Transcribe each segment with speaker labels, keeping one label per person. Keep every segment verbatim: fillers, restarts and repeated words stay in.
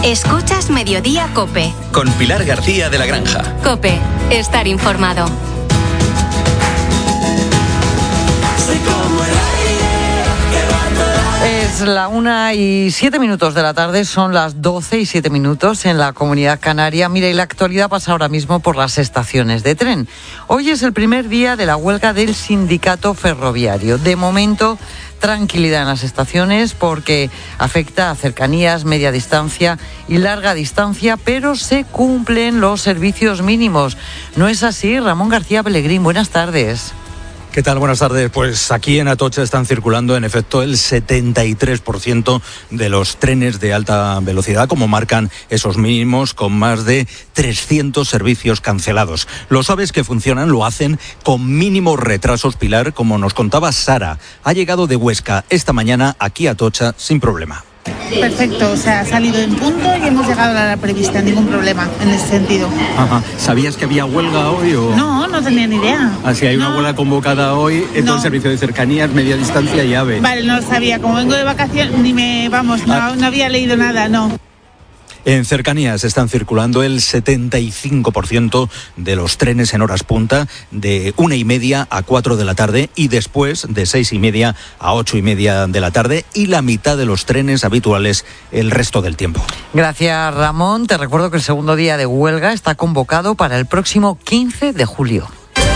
Speaker 1: Escuchas Mediodía COPE.
Speaker 2: Con Pilar García de la Granja.
Speaker 1: COPE. Estar informado.
Speaker 3: Es la una y siete minutos de la tarde, son las doce y siete minutos en la Comunidad Canaria. Mira, y la actualidad pasa ahora mismo por las estaciones de tren. Hoy es el primer día de la huelga del sindicato ferroviario. De momento, tranquilidad en las estaciones porque afecta a cercanías, media distancia y larga distancia, pero se cumplen los servicios mínimos. ¿No es así? Ramón García Pellegrín, buenas tardes.
Speaker 4: ¿Qué tal? Buenas tardes. Pues aquí en Atocha están circulando en efecto el setenta y tres por ciento de los trenes de alta velocidad, como marcan esos mínimos, con más de trescientos servicios cancelados. Los aves que funcionan lo hacen con mínimos retrasos, Pilar, como nos contaba Sara. Ha llegado de Huesca esta mañana aquí a Atocha sin problema.
Speaker 5: Perfecto, o sea, ha salido en punto y hemos llegado a la hora prevista, ningún problema en ese sentido.
Speaker 4: Ajá. ¿Sabías que había huelga hoy o...?
Speaker 5: No, no tenía ni idea.
Speaker 4: Así hay una
Speaker 5: no.
Speaker 4: huelga convocada hoy en todo
Speaker 5: no.
Speaker 4: el servicio de cercanías, media distancia y AVE.
Speaker 5: Vale, no lo sabía, como vengo de vacaciones, ni me, vamos, no, ah. no había leído nada, no.
Speaker 4: En cercanías están circulando el setenta y cinco por ciento de los trenes en horas punta, de una y media a cuatro de la tarde y después de seis y media a ocho y media de la tarde, y la mitad de los trenes habituales el resto del tiempo.
Speaker 3: Gracias, Ramón. Te recuerdo que el segundo día de huelga está convocado para el próximo quince de julio.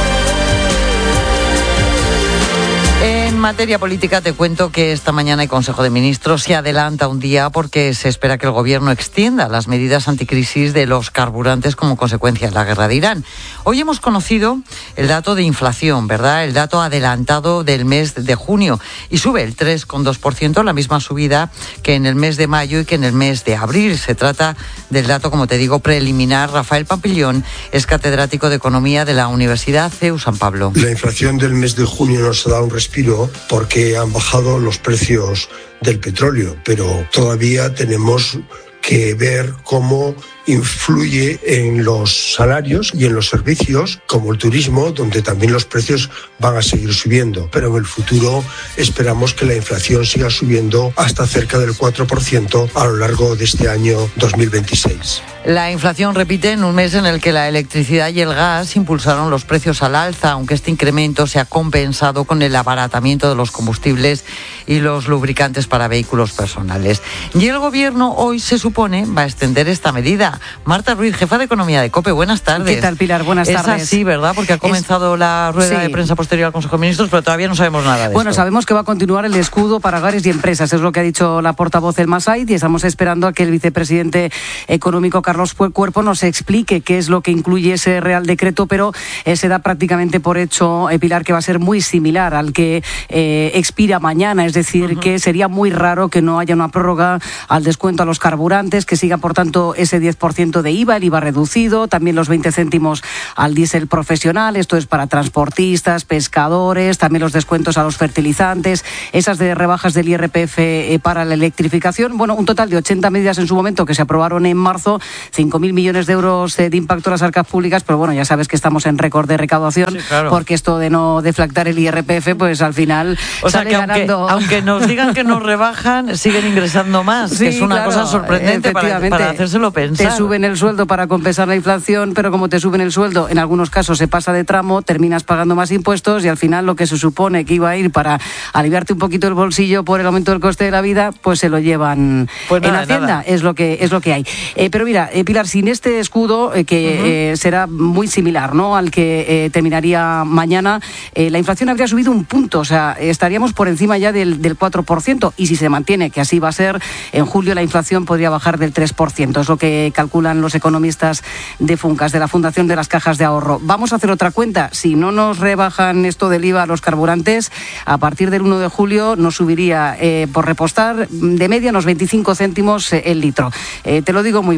Speaker 3: En materia política te cuento que esta mañana el Consejo de Ministros se adelanta un día porque se espera que el Gobierno extienda las medidas anticrisis de los carburantes como consecuencia de la guerra de Irán. Hoy hemos conocido el dato de inflación, ¿verdad? El dato adelantado del mes de junio y sube el tres coma dos por ciento, la misma subida que en el mes de mayo y que en el mes de abril. Se trata del dato, como te digo, preliminar. Rafael Pampillón es catedrático de Economía de la Universidad C E U San Pablo.
Speaker 6: La inflación del mes de junio nos da un respiro porque han bajado los precios del petróleo, pero todavía tenemos que ver cómo influye en los salarios y en los servicios, como el turismo, donde también los precios van a seguir subiendo. Pero en el futuro esperamos que la inflación siga subiendo hasta cerca del cuatro por ciento a lo largo de este año dos mil veintiséis.
Speaker 3: La inflación repite en un mes en el que la electricidad y el gas impulsaron los precios al alza, aunque este incremento se ha compensado con el abaratamiento de los combustibles y los lubricantes para vehículos personales. Y el Gobierno hoy se supone va a extender esta medida. Marta Ruiz, jefa de Economía de COPE, buenas tardes.
Speaker 7: ¿Qué tal, Pilar? Buenas tardes.
Speaker 3: Es así, ¿verdad? Porque ha comenzado es... la rueda sí. de prensa posterior al Consejo de Ministros, pero todavía no sabemos nada de
Speaker 7: Bueno,
Speaker 3: esto.
Speaker 7: sabemos que va a continuar el escudo para hogares y empresas, es lo que ha dicho la portavoz del Masait, y estamos esperando a que el vicepresidente económico Carlos Cuerpo nos explique qué es lo que incluye ese Real Decreto, pero eh, se da prácticamente por hecho, eh, Pilar, que va a ser muy similar al que eh, expira mañana, es decir, uh-huh. que sería muy raro que no haya una prórroga al descuento a los carburantes, que siga, por tanto, ese diez por ciento de I V A, el I V A reducido, también los veinte céntimos al diésel profesional, esto es para transportistas, pescadores, también los descuentos a los fertilizantes, esas de rebajas del I R P F eh, para la electrificación. Bueno, un total de ochenta medidas en su momento que se aprobaron en marzo, cinco mil millones de euros eh, de impacto en las arcas públicas, pero bueno, ya sabes que estamos en récord de recaudación, sí, claro. porque esto de no deflactar el I R P F, pues al final
Speaker 3: o
Speaker 7: sale
Speaker 3: sea, que
Speaker 7: ganando.
Speaker 3: Aunque, aunque nos digan que nos rebajan, siguen ingresando más,
Speaker 7: sí,
Speaker 3: que es una
Speaker 7: claro,
Speaker 3: cosa sorprendente para, para hacérselo pensar.
Speaker 7: Te suben el sueldo para compensar la inflación, pero como te suben el sueldo, en algunos casos se pasa de tramo, terminas pagando más impuestos y al final lo que se supone que iba a ir para aliviarte un poquito el bolsillo por el aumento del coste de la vida, pues se lo llevan
Speaker 3: pues nada,
Speaker 7: en Hacienda.
Speaker 3: Nada.
Speaker 7: Es lo que es lo que hay. Eh, pero mira, eh, Pilar, sin este escudo eh, que uh-huh. eh, será muy similar, ¿no?, al que eh, terminaría mañana, eh, la inflación habría subido un punto, o sea, estaríamos por encima ya del, del cuatro por ciento, y si se mantiene, que así va a ser, en julio la inflación podría bajar del tres por ciento, es lo que calculan los economistas de Funcas, de la Fundación de las Cajas de Ahorro. Vamos a hacer otra cuenta. Si no nos rebajan esto del I V A a los carburantes, a partir del uno de julio nos subiría eh, por repostar de media unos veinticinco céntimos eh, el litro. Eh, te lo digo muy fácil,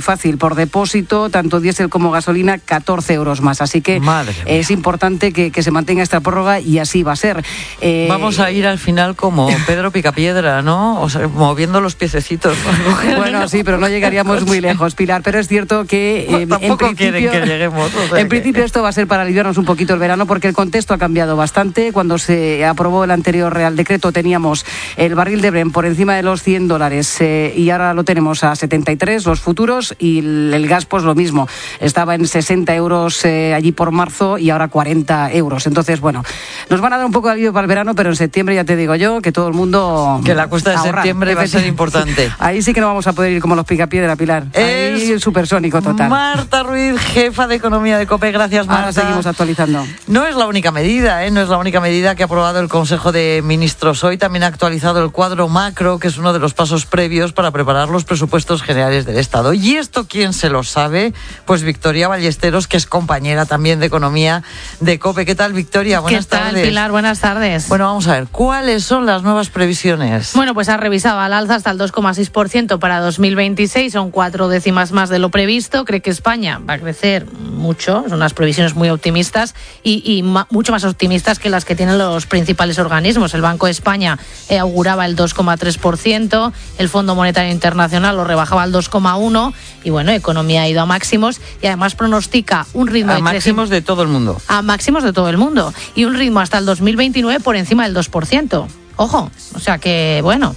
Speaker 7: por depósito, tanto diésel como gasolina, catorce euros más. Así que es importante que, que se mantenga esta prórroga y así va a ser.
Speaker 3: Eh, Vamos a ir al final como Pedro Picapiedra, ¿no? O sea, moviendo los piececitos.
Speaker 7: Bueno, sí, pero no llegaríamos muy lejos, Pilar. Pero es cierto que eh,
Speaker 3: no, tampoco
Speaker 7: en principio,
Speaker 3: quieren que lleguemos. O sea
Speaker 7: en
Speaker 3: que...
Speaker 7: principio esto va a ser para aliviarnos un poquito el verano, porque el contexto ha cambiado bastante. Cuando se aprobó el anterior Real Decreto teníamos el barril de Brent por encima de los cien dólares eh, y ahora lo tenemos a setenta y tres los futuros, y el, el gas pues lo mismo. Estaba en sesenta euros eh, allí por marzo y ahora cuarenta euros. Entonces, bueno, nos van a dar un poco de alivio para el verano, pero en septiembre ya te digo yo que todo el mundo...
Speaker 3: Que la cuesta de ahorrar. Septiembre va a ser importante.
Speaker 7: Ahí sí que no vamos a poder ir como los picapiedra, Pilar.
Speaker 3: Es
Speaker 7: Ahí supersónico total.
Speaker 3: Marta Ruiz, jefa de Economía de COPE. Gracias, Marta.
Speaker 7: Ahora seguimos actualizando.
Speaker 3: No es la única medida, ¿eh? No es la única medida que ha aprobado el Consejo de Ministros hoy. También ha actualizado el cuadro macro, que es uno de los pasos previos para preparar los presupuestos generales del Estado. ¿Y esto quién se lo sabe? Pues Victoria Ballesteros, que es compañera también de Economía de COPE. ¿Qué tal, Victoria? Buenas
Speaker 8: ¿Qué tal,
Speaker 3: tardes.
Speaker 8: Pilar? Buenas tardes.
Speaker 3: Bueno, vamos a ver, ¿cuáles son las nuevas previsiones?
Speaker 8: Bueno, pues ha revisado al alza hasta el dos coma seis por ciento para dos mil veintiséis, son cuatro décimas más de lo previsto. Cree que España va a crecer mucho, son unas previsiones muy optimistas y, y ma, mucho más optimistas que las que tienen los principales organismos. El Banco de España eh, auguraba el dos coma tres por ciento, el Fondo Monetario Internacional lo rebajaba al dos coma uno por ciento y bueno, Economía ha ido a máximos y además pronostica un ritmo
Speaker 3: a
Speaker 8: de
Speaker 3: máximos de todo el mundo.
Speaker 8: A máximos de todo el mundo y un ritmo hasta el dos mil veintinueve por encima del dos por ciento. Ojo, o sea que bueno...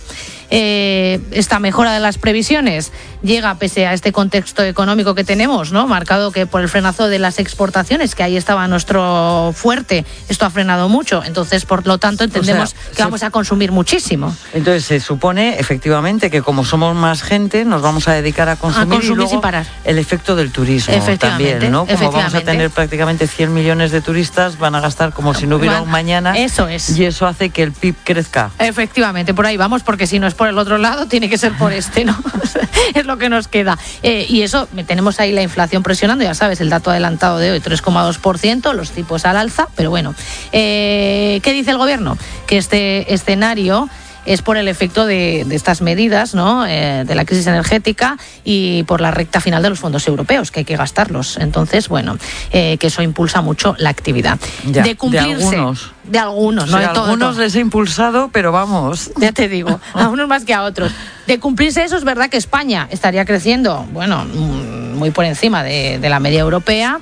Speaker 8: Eh, esta mejora de las previsiones llega pese a este contexto económico que tenemos, ¿no? Marcado que por el frenazo de las exportaciones, que ahí estaba nuestro fuerte, esto ha frenado mucho, entonces por lo tanto entendemos o sea, que vamos se... a consumir muchísimo.
Speaker 3: Entonces se supone efectivamente que como somos más gente nos vamos a dedicar a consumir,
Speaker 8: a consumir
Speaker 3: y luego
Speaker 8: sin parar.
Speaker 3: El efecto del turismo también, ¿no? Como vamos a tener prácticamente cien millones de turistas, van a gastar como si no hubiera un mañana.
Speaker 8: Eso es.
Speaker 3: Y eso hace que el P I B crezca.
Speaker 8: Efectivamente, por ahí vamos, porque si no es por el otro lado, tiene que ser por este, ¿no? Es lo que nos queda. Eh, y eso, tenemos ahí la inflación presionando, ya sabes, el dato adelantado de hoy, tres coma dos por ciento, los tipos al alza, pero bueno. Eh, ¿Qué dice el gobierno? Que este escenario es por el efecto de, de estas medidas, ¿no? Eh, de la crisis energética y por la recta final de los fondos europeos, que hay que gastarlos. Entonces, bueno, eh, que eso impulsa mucho la actividad.
Speaker 3: Ya,
Speaker 8: de cumplirse.
Speaker 3: De algunos.
Speaker 8: De algunos,
Speaker 3: o sea,
Speaker 8: no de todos.
Speaker 3: Algunos les he impulsado, pero vamos.
Speaker 8: Ya te digo, a unos más que a otros. De cumplirse eso, es verdad que España estaría creciendo, bueno, muy por encima de, de la media europea.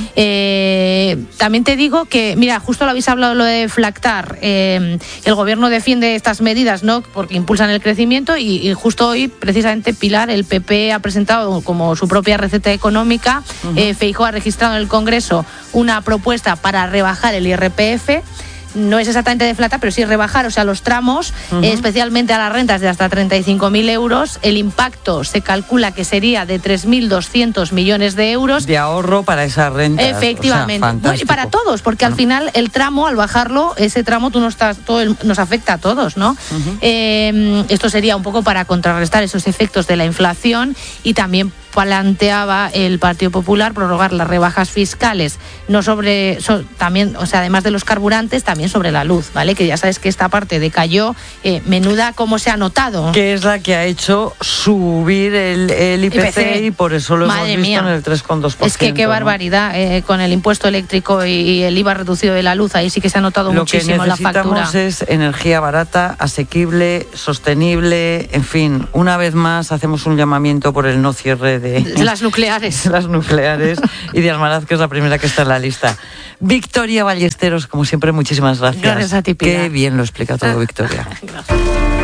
Speaker 8: Eh, también te digo que, mira, justo lo habéis hablado lo de Flactar, eh, el gobierno defiende estas medidas, ¿no? Porque impulsan el crecimiento y, y justo hoy, precisamente, Pilar, el P P ha presentado como su propia receta económica. Uh-huh. eh, Feijóo ha registrado en el Congreso una propuesta para rebajar el I R P F. No es exactamente de flata, pero sí rebajar, o sea, los tramos, uh-huh. eh, especialmente a las rentas de hasta treinta y cinco mil euros. El impacto se calcula que sería de tres mil doscientos millones de euros.
Speaker 3: De ahorro para esas rentas.
Speaker 8: Efectivamente.
Speaker 3: O sea,
Speaker 8: bueno, y para todos, porque bueno. al final el tramo, al bajarlo, ese tramo tú no estás, todo el, nos afecta a todos, ¿no? Uh-huh. Eh, esto sería un poco para contrarrestar esos efectos de la inflación y también planteaba el Partido Popular prorrogar las rebajas fiscales, no sobre, so, también, o sea, además de los carburantes, también sobre la luz, ¿vale? Que ya sabes que esta parte decayó, eh, menuda como se ha notado.
Speaker 3: Que es la que ha hecho subir el, el I P C y por eso lo
Speaker 8: Madre
Speaker 3: hemos visto
Speaker 8: mía.
Speaker 3: en el tres coma dos por ciento.
Speaker 8: Es que qué
Speaker 3: ¿no?
Speaker 8: barbaridad, eh, con el impuesto eléctrico y, y el I V A reducido de la luz, ahí sí que se ha notado
Speaker 3: lo
Speaker 8: muchísimo la factura.
Speaker 3: Lo que necesitamos es energía barata, asequible, sostenible, en fin, una vez más hacemos un llamamiento por el no cierre de...
Speaker 8: de las nucleares.
Speaker 3: Las nucleares y de Almaraz, que es la primera que está en la lista. Victoria Ballesteros, como siempre, muchísimas gracias.
Speaker 8: Gracias a ti, Pilar.
Speaker 3: Qué bien lo explica todo, Victoria.
Speaker 8: Gracias.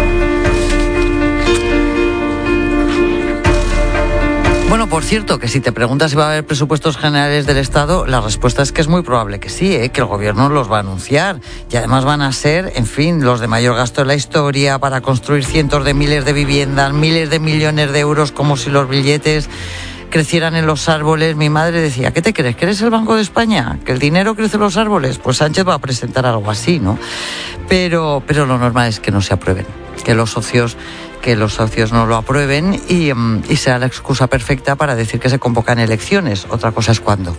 Speaker 3: Bueno, por cierto, que si te preguntas si va a haber presupuestos generales del Estado, la respuesta es que es muy probable que sí, ¿eh? Que el gobierno los va a anunciar. Y además van a ser, en fin, los de mayor gasto de la historia para construir cientos de miles de viviendas, miles de millones de euros, como si los billetes crecieran en los árboles. Mi madre decía, ¿qué te crees? ¿Que eres el Banco de España? ¿Que el dinero crece en los árboles? Pues Sánchez va a presentar algo así, ¿no? Pero, pero lo normal es que no se aprueben, que los socios... que los socios no lo aprueben y, y sea la excusa perfecta para decir que se convocan elecciones. Otra cosa es cuándo.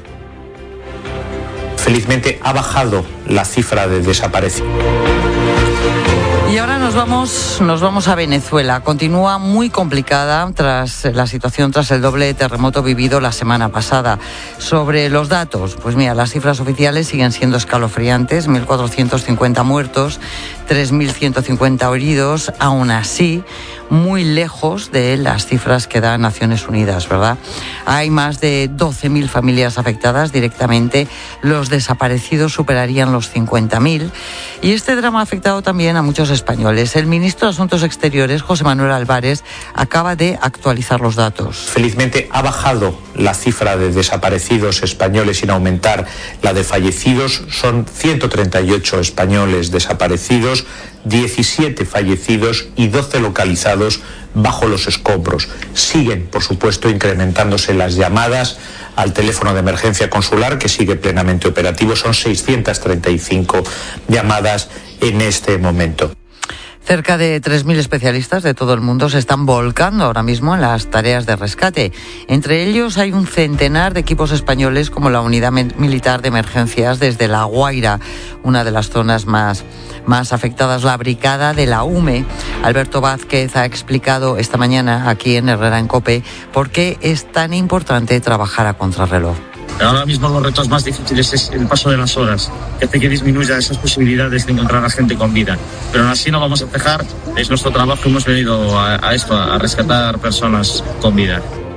Speaker 9: Felizmente ha bajado la cifra de desaparecidos.
Speaker 3: Y ahora nos vamos, nos vamos a Venezuela. Continúa muy complicada tras la situación tras el doble terremoto vivido la semana pasada. Sobre los datos, pues mira, las cifras oficiales siguen siendo escalofriantes, mil cuatrocientos cincuenta muertos, tres mil ciento cincuenta heridos, aún así muy lejos de las cifras que da Naciones Unidas, ¿verdad? Hay más de doce mil familias afectadas directamente, los desaparecidos superarían los cincuenta mil y este drama ha afectado también a muchos españoles. El ministro de Asuntos Exteriores, José Manuel Álvarez, acaba de actualizar los datos.
Speaker 9: Felizmente ha bajado la cifra de desaparecidos españoles sin aumentar la de fallecidos. Son ciento treinta y ocho españoles desaparecidos, diecisiete fallecidos y doce localizados bajo los escombros. Siguen, por supuesto, incrementándose las llamadas al teléfono de emergencia consular, que sigue plenamente operativo. Son seiscientas treinta y cinco llamadas en este momento.
Speaker 3: Cerca de tres mil especialistas de todo el mundo se están volcando ahora mismo en las tareas de rescate. Entre ellos hay un centenar de equipos españoles como la Unidad Militar de Emergencias desde La Guaira, una de las zonas más, más afectadas, la Brigada de la U M E. Alberto Vázquez ha explicado esta mañana aquí en Herrera en COPE por qué es tan importante trabajar a contrarreloj.
Speaker 10: Ahora mismo los retos más difíciles es el paso de las horas, que hace que disminuya esas posibilidades de encontrar a gente con vida. Pero aún así no vamos a cejar, es nuestro trabajo, hemos venido a, a esto, a rescatar personas con vida.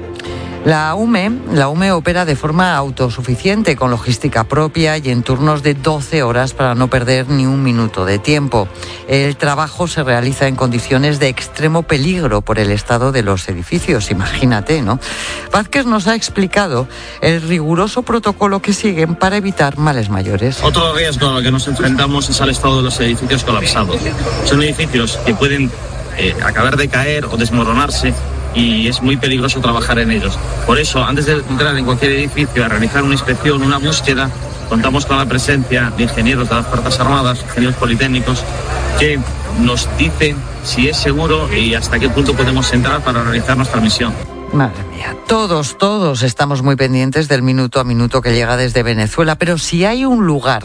Speaker 3: La U M E, la U M E opera de forma autosuficiente, con logística propia y en turnos de doce horas para no perder ni un minuto de tiempo. El trabajo se realiza en condiciones de extremo peligro por el estado de los edificios, imagínate, ¿no? Vázquez nos ha explicado el riguroso protocolo que siguen para evitar males mayores.
Speaker 10: Otro riesgo al que nos enfrentamos es al estado de los edificios colapsados. Son edificios que pueden eh, acabar de caer o desmoronarse, y es muy peligroso trabajar en ellos. Por eso, antes de entrar en cualquier edificio a realizar una inspección, una búsqueda, contamos con la presencia de ingenieros de las Fuerzas Armadas, ingenieros politécnicos, que nos dicen si es seguro y hasta qué punto podemos entrar para realizar nuestra misión.
Speaker 3: Madre mía, todos, todos estamos muy pendientes del minuto a minuto que llega desde Venezuela, pero si hay un lugar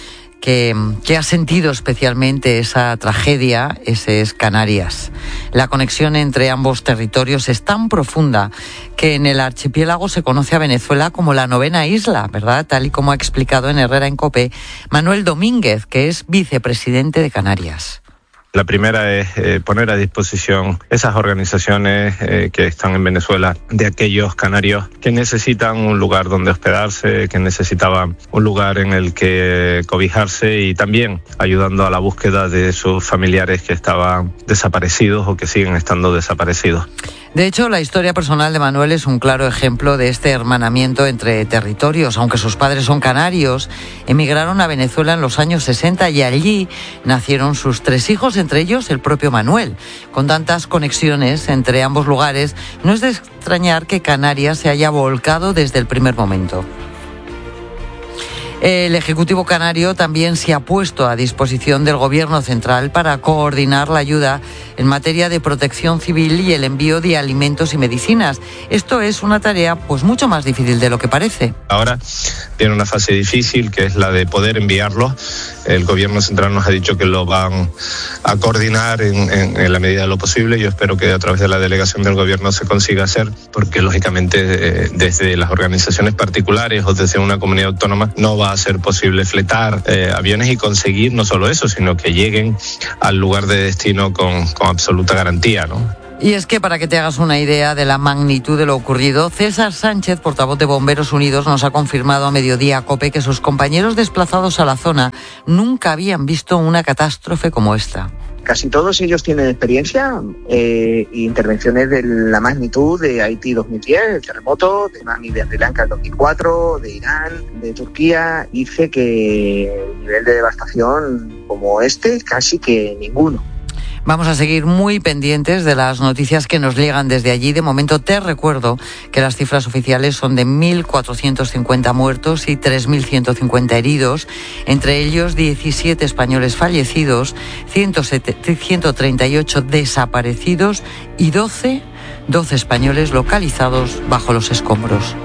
Speaker 3: Que, que ha sentido especialmente esa tragedia, ese es Canarias. La conexión entre ambos territorios es tan profunda que en el archipiélago se conoce a Venezuela como la novena isla, ¿verdad? Tal y como ha explicado en Herrera en COPE Manuel Domínguez, que es vicepresidente de Canarias.
Speaker 11: La primera es eh, poner a disposición esas organizaciones eh, que están en Venezuela, de aquellos canarios que necesitan un lugar donde hospedarse, que necesitaban un lugar en el que cobijarse, y también ayudando a la búsqueda de sus familiares que estaban desaparecidos o que siguen estando desaparecidos.
Speaker 3: De hecho, la historia personal de Manuel es un claro ejemplo de este hermanamiento entre territorios. Aunque sus padres son canarios, emigraron a Venezuela en los años sesenta y allí nacieron sus tres hijos, entre ellos el propio Manuel. Con tantas conexiones entre ambos lugares, no es de extrañar que Canarias se haya volcado desde el primer momento. El Ejecutivo canario también se ha puesto a disposición del Gobierno central para coordinar la ayuda en materia de protección civil y el envío de alimentos y medicinas. Esto es una tarea pues mucho más difícil de lo que parece.
Speaker 11: Ahora tiene una fase difícil, que es la de poder enviarlos. El Gobierno central nos ha dicho que lo van a coordinar en, en, en la medida de lo posible. Yo espero que a través de la delegación del Gobierno se consiga hacer, porque lógicamente eh, desde las organizaciones particulares o desde una comunidad autónoma no va a ser posible fletar eh, aviones y conseguir no solo eso, sino que lleguen al lugar de destino con, con absoluta garantía, ¿no?
Speaker 3: Y es que, para que te hagas una idea de la magnitud de lo ocurrido, César Sánchez, portavoz de Bomberos Unidos, nos ha confirmado a Mediodía COPE que sus compañeros desplazados a la zona nunca habían visto una catástrofe como esta.
Speaker 12: Casi todos ellos tienen experiencia eh, e intervenciones de la magnitud de Haití dos mil diez, el terremoto, de Tsunami de Sri Lanka el dos mil cuatro, de Irán, de Turquía. Dice que el nivel de devastación como este, casi que ninguno.
Speaker 3: Vamos a seguir muy pendientes de las noticias que nos llegan desde allí. De momento te recuerdo que las cifras oficiales son de mil cuatrocientos cincuenta muertos y tres mil ciento cincuenta heridos, entre ellos diecisiete españoles fallecidos, ciento treinta y ocho desaparecidos y doce, doce españoles localizados bajo los escombros.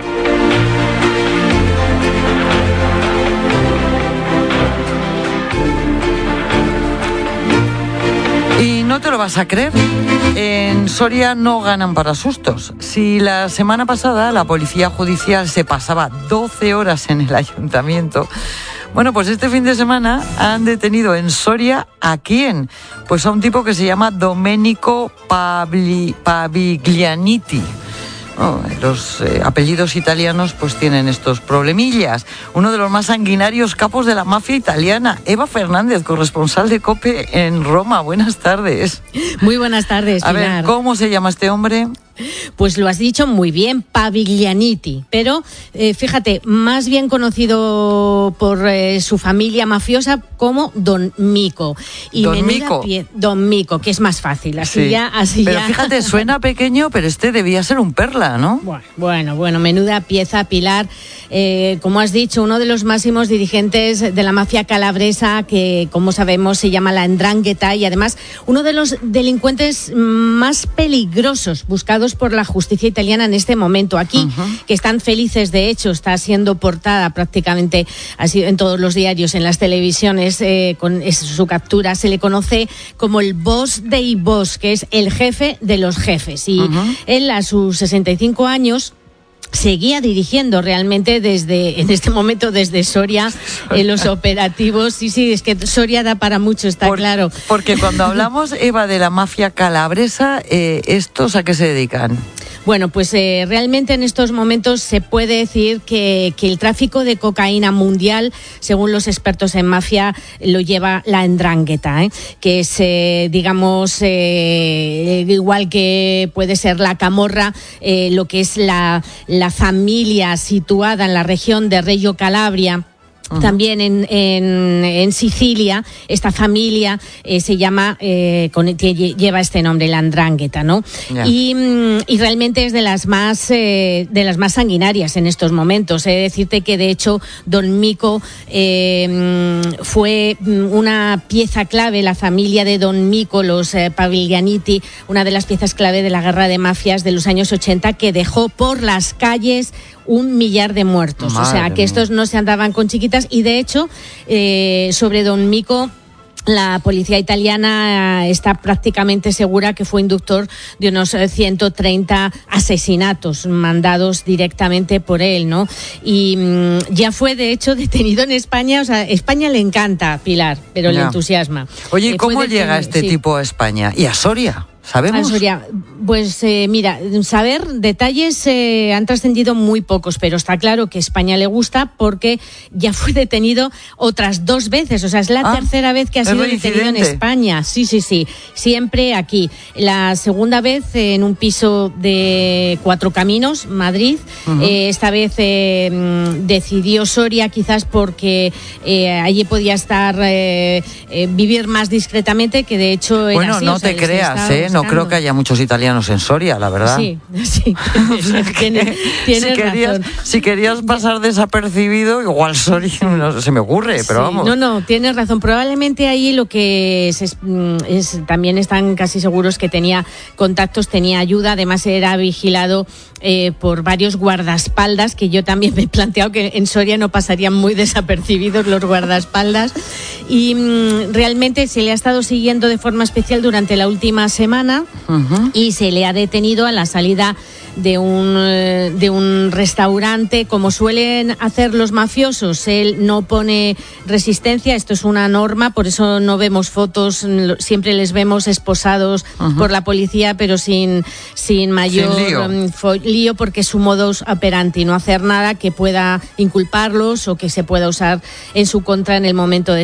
Speaker 3: Y no te lo vas a creer. En Soria no ganan para sustos. Si la semana pasada la policía judicial se pasaba doce horas en el ayuntamiento, bueno, pues este fin de semana han detenido en Soria ¿a quién? Pues a un tipo que se llama Domenico Pabli, Paviglianiti. Oh, los eh, apellidos italianos pues tienen estos problemillas. Uno de los más sanguinarios capos de la mafia italiana. Eva Fernández, corresponsal de COPE en Roma. Buenas tardes.
Speaker 13: Muy buenas tardes,
Speaker 3: A
Speaker 13: Pilar.
Speaker 3: ver, ¿cómo se llama este hombre?
Speaker 13: Pues lo has dicho muy bien, Paviglianiti, pero eh, fíjate, más bien conocido por eh, su familia mafiosa como Don Mico. Y
Speaker 3: Don Mico.
Speaker 13: Pie- Don Mico, que es más fácil, así
Speaker 3: Sí.
Speaker 13: ya, así
Speaker 3: Pero
Speaker 13: ya.
Speaker 3: fíjate, suena pequeño, pero este debía ser un perla, ¿no?
Speaker 13: Bueno, bueno, bueno, menuda pieza, Pilar. Eh, como has dicho, uno de los máximos dirigentes de la mafia calabresa, que como sabemos se llama la 'Ndrangheta, y además uno de los delincuentes más peligrosos buscados por la justicia italiana en este momento. Aquí, uh-huh. que están felices, de hecho, está siendo portada prácticamente así en todos los diarios, en las televisiones, eh, con es, su captura. Se le conoce como el boss dei boss, que es el jefe de los jefes. Y uh-huh. él, a sus sesenta y cinco años, seguía dirigiendo realmente desde, en este momento, desde Soria, en los operativos. Sí, sí, es que Soria da para mucho, está
Speaker 3: Por,
Speaker 13: claro.
Speaker 3: Porque cuando hablamos, Eva, de la mafia calabresa, eh, ¿estos a qué se dedican?
Speaker 13: Bueno, pues eh, realmente en estos momentos se puede decir que, que el tráfico de cocaína mundial, según los expertos en mafia, lo lleva la 'Ndrangheta, ¿eh? que es, eh, digamos, eh, igual que puede ser la Camorra, eh, lo que es la, la familia situada en la región de Reggio Calabria. También en, en, en Sicilia, esta familia eh, se llama, eh, con, lleva este nombre, la 'Ndrangheta, ¿no? Yeah. Y, y realmente es de las más eh, de las más sanguinarias en estos momentos. He de decirte que, de hecho, Don Mico eh, fue una pieza clave, la familia de Don Mico, los eh, Paviglianiti, una de las piezas clave de la guerra de mafias de los años ochenta, que dejó por las calles un millar de muertos. Madre o sea, que estos no se andaban con chiquitas. Y de hecho, eh, sobre Don Mico, la policía italiana está prácticamente segura que fue inductor de unos ciento treinta asesinatos mandados directamente por él, ¿no? Y mmm, ya fue, de hecho, detenido en España. O sea, España le encanta, Pilar, pero ya. le entusiasma.
Speaker 3: Oye,
Speaker 13: eh,
Speaker 3: ¿cómo llega este sí. tipo a España? ¿Y a Soria? ¿Sabemos?
Speaker 13: Soria, pues eh, mira, saber detalles eh, han trascendido muy pocos, pero está claro que España le gusta porque ya fue detenido otras dos veces. O sea, es la ah, tercera vez que ha sido detenido en España. Sí, sí, sí, siempre aquí. La segunda vez eh, en un piso de Cuatro Caminos, Madrid. Uh-huh. Eh, esta vez eh, decidió Soria, quizás porque eh, allí podía estar, eh, eh, vivir más discretamente, que de hecho era
Speaker 3: bueno,
Speaker 13: así.
Speaker 3: no
Speaker 13: o sea,
Speaker 3: te creas, ¿eh? No creo que haya muchos italianos en Soria, la verdad.
Speaker 13: Sí, sí. Tienes, tienes
Speaker 3: si, querías,
Speaker 13: razón.
Speaker 3: si querías pasar desapercibido, igual Soria no se me ocurre, pero
Speaker 13: sí,
Speaker 3: vamos.
Speaker 13: No, no, tienes razón. Probablemente ahí lo que es, es, es también están casi seguros que tenía contactos, tenía ayuda. Además era vigilado eh, por varios guardaespaldas, que yo también me he planteado que en Soria no pasarían muy desapercibidos los guardaespaldas. Y mm, realmente se le ha estado siguiendo de forma especial durante la última semana. Uh-huh. Y se le ha detenido a la salida de un, de un restaurante. Como suelen hacer los mafiosos, él no pone resistencia, esto es una norma, por eso no vemos fotos, siempre les vemos esposados uh-huh. por la policía, pero sin, sin mayor sin lío. Um, fo, lío, porque es su modus operandi, no hacer nada que pueda inculparlos o que se pueda usar en su contra en el momento de